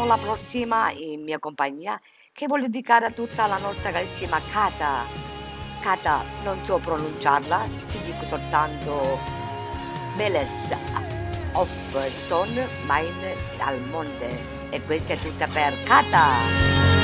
la prossima in mia compagnia che voglio dedicare a tutta la nostra carissima Kata. Kata, non so pronunciarla, ti dico soltanto Meles of Son Mine al Monte. E questa è tutta per Kata.